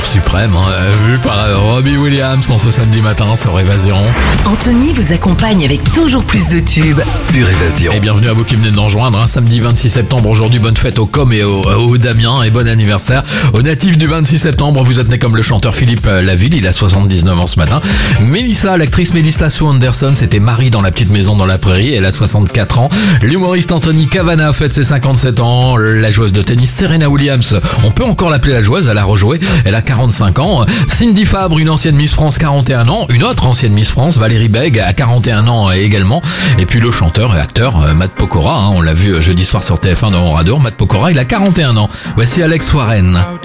l'amour suprême, vu par Robbie Williams dans ce samedi matin sur Évasion. Anthony vous accompagne avec toujours plus de tubes Sur Évasion. Et bienvenue à vous qui venez de nous rejoindre, samedi 26 septembre, aujourd'hui bonne fête au Com et au Damien et bon anniversaire aux natifs du 26 septembre. Vous êtes né comme le chanteur Philippe Laville, il a 79 ans ce matin. Mélissa, l'actrice Mélissa Sue Anderson, c'était Marie dans La Petite Maison dans la Prairie, elle a 64 ans. L'humoriste Anthony Cavana fête ses 57 ans. La joueuse de tennis Serena Williams, on peut encore l'appeler la joueuse, elle a rejoué, elle a 45 ans. Cindy Fabre, une ancienne Miss France, 41 ans. Une autre ancienne Miss France, Valérie Bègue, à 41 ans également. Et puis le chanteur et acteur Matt Pokora, on l'a vu jeudi soir sur TF1 dans Oradour. Matt Pokora, il a 41 ans. Voici Alex Warren.